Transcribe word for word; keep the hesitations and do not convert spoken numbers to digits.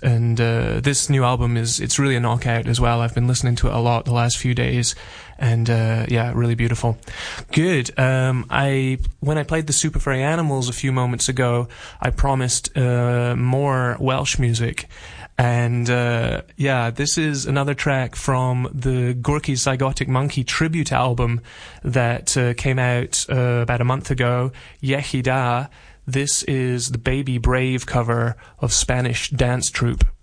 And uh, this new album is, it's really a knockout as well. I've been listening to it a lot the last few days. And uh, yeah, really beautiful. Good. Um, I when I played the Super Furry Animals a few moments ago, I promised uh, more Welsh music. And uh, yeah, this is another track from the Gorky's Zygotic Monkey tribute album that uh, came out uh, about a month ago, Yechi Da. This is the Baby Brave cover of Spanish Dance Troupe.